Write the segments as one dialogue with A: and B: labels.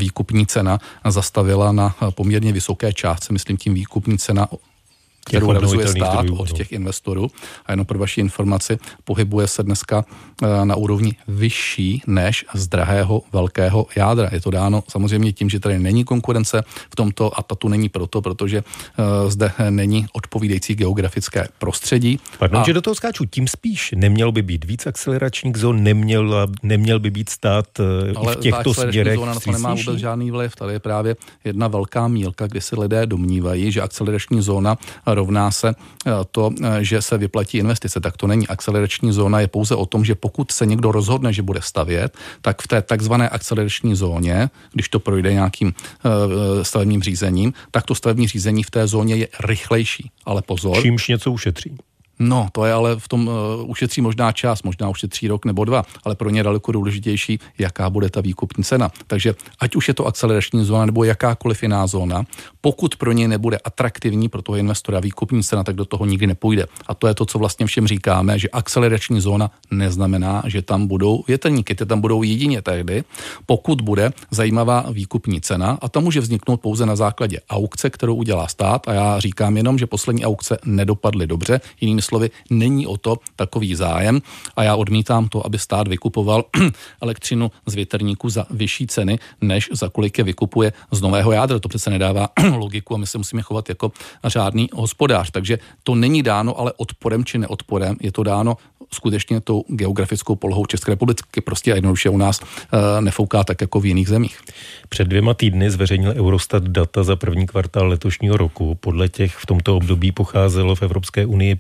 A: výkupní cena zastavila na poměrně vysoké částce, myslím tím výkupní cena, kterou realizuje stát od těch investorů. A jenom pro vaši informaci, pohybuje se dneska na úrovni vyšší než z drahého velkého jádra. Je to dáno samozřejmě tím, že tady není konkurence v tomto a ta tu není protože zde není odpovídající geografické prostředí.
B: Pardon, že do toho skáču, tím spíš nemělo by být víc akceleračních zón, neměl by být stát i v těchto směrech.
A: Ale to nemá vůbec žádný vliv. Tady je právě jedna velká mýlka, kdy si lidé domnívají, že akcelerační zóna rovná se to, že se vyplatí investice. Tak to není. Akcelerační zóna je pouze o tom, že pokud se někdo rozhodne, že bude stavět, tak v té takzvané akcelerační zóně, když to projde nějakým stavebním řízením, tak to stavební řízení v té zóně je rychlejší. Ale pozor.
B: Čímž něco ušetří.
A: No, to je ale v tom ušetří možná čas, možná ušetří rok nebo 2, ale pro ně daleko důležitější, jaká bude ta výkupní cena. Takže ať už je to akcelerační zóna nebo jakákoliv jiná zóna, pokud pro ně nebude atraktivní pro toho investora výkupní cena, tak do toho nikdy nepůjde. A to je to, co vlastně všem říkáme, že akcelerační zóna neznamená, že tam budou větrníky, ty tam budou jedině tehdy, pokud bude zajímavá výkupní cena a ta může vzniknout pouze na základě aukce, kterou udělá stát a já říkám jenom, že poslední aukce nedopadly dobře, jinými slovy, není o to takový zájem a já odmítám to, aby stát vykupoval elektřinu z větrníků za vyšší ceny, než za kolik je vykupuje z nového jádra. To přece nedává logiku a my se musíme chovat jako řádný hospodář. Takže to není dáno ale odporem či neodporem, je to dáno skutečně tou geografickou polohou České republiky. Prostě jednoduše u nás nefouká tak jako v jiných zemích.
B: Před 2 týdny zveřejnil Eurostat data za první kvartál letošního roku. Podle těch v tomto období pocházelo v Evropské unii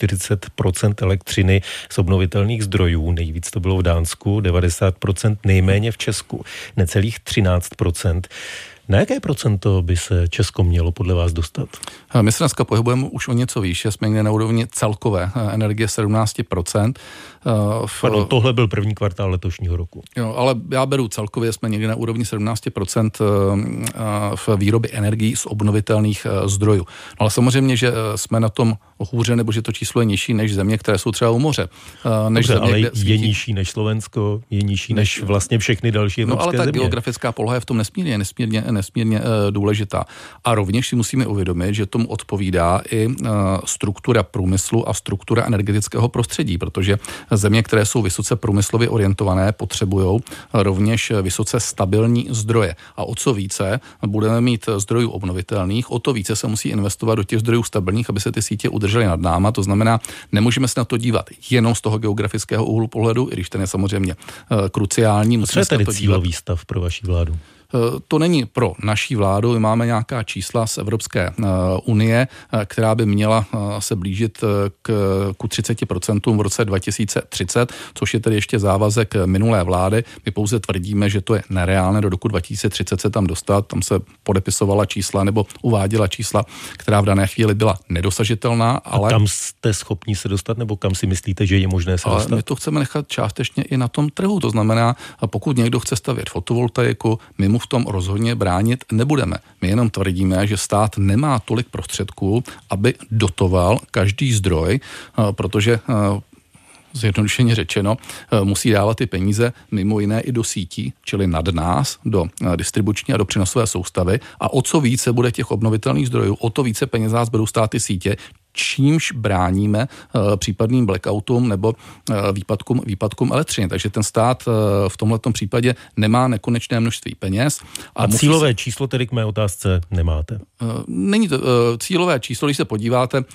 B: 45% elektřiny z obnovitelných zdrojů. Nejvíc to bylo v Dánsku, 90%, nejméně v Česku, necelých 13%. Na jaké procento by se Česko mělo podle vás dostat?
A: My se dneska pohybujeme už o něco výše, jsme někde na úrovni celkové energie 17%.
B: Pardon, tohle byl první kvartál letošního roku.
A: Jo, ale já beru celkově, jsme někde na úrovni 17% v výrobě energií z obnovitelných zdrojů. No ale samozřejmě, že jsme na tom hůře, nebo že to číslo je nižší než země, které jsou třeba u moře.
B: Dobře, ale je nižší než Slovensko, je nižší než vlastně všechny další evropské země.
A: No ale ta geografická poloha je v tom nesmírně důležitá. A rovněž si musíme uvědomit, že tomu odpovídá i struktura průmyslu a struktura energetického prostředí, protože země, které jsou vysoce průmyslově orientované, potřebují rovněž vysoce stabilní zdroje. A o co více budeme mít zdrojů obnovitelných, o to více se musí investovat do těch zdrojů stabilních, aby se ty sítě udržely nad náma. To znamená, nemůžeme se na to dívat jenom z toho geografického úhlu pohledu, i když ten je samozřejmě kruciální.
B: Co je tedy cílový stav pro vaši vládu?
A: To není pro naší vládu, my máme nějaká čísla z Evropské unie, která by měla se blížit ku 30% v roce 2030, což je tedy ještě závazek minulé vlády. My pouze tvrdíme, že to je nereálné do roku 2030 se tam dostat, tam se podepisovala čísla nebo uváděla čísla, která v dané chvíli byla nedosažitelná. Ale...
B: A tam jste schopni se dostat, nebo kam si myslíte, že je možné se dostat?
A: My to chceme nechat částečně i na tom trhu, to znamená, pokud někdo chce stavět fotovoltaiku, my mu v tom rozhodně bránit nebudeme. My jenom tvrdíme, že stát nemá tolik prostředků, aby dotoval každý zdroj, protože zjednodušeně řečeno, musí dávat ty peníze mimo jiné i do sítí, čili nad nás, do distribuční a do přenosové soustavy a o co více bude těch obnovitelných zdrojů, o to více peněz nás budou stát ty sítě, čímž bráníme případným blackoutům nebo výpadkům elektřiny. Takže ten stát v tomhletom případě nemá nekonečné množství peněz.
B: A cílové číslo tedy k mé otázce nemáte?
A: Není to cílové číslo, když se podíváte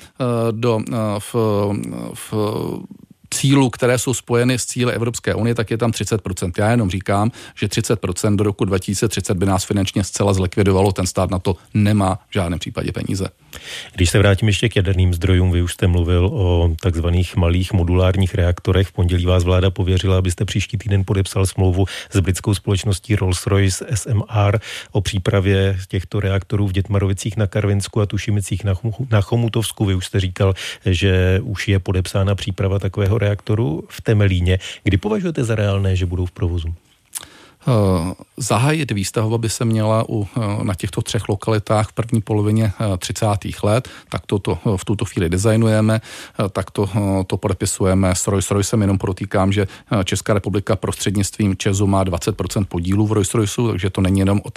A: v cílů, které jsou spojeny s cíli Evropské unie, tak je tam 30%. Já jenom říkám, že 30% do roku 2030 by nás finančně zcela zlikvidovalo, ten stát na to nemá v žádném případě peníze.
B: Když se vrátím ještě k jaderným zdrojům, vy už jste mluvil o takzvaných malých modulárních reaktorech. V pondělí vás vláda pověřila, abyste příští týden podepsal smlouvu s britskou společností Rolls-Royce SMR o přípravě těchto reaktorů v Dětmarovicích na Karvinsku a Tušimicích na Chomutovsku. Vy už jste říkal, že už je podepsána příprava takového reaktoru v Temelíně. Kdy považujete za reálné, že budou v provozu?
A: Zahájit výstavba by se měla na těchto 3 lokalitách v první polovině 30. let, tak to v tuto chvíli designujeme, tak to podepisujeme s Rolls-Roycem, jenom protýkám, že Česká republika prostřednictvím ČEZu má 20% podílů v Rolls-Royceu, takže to není jenom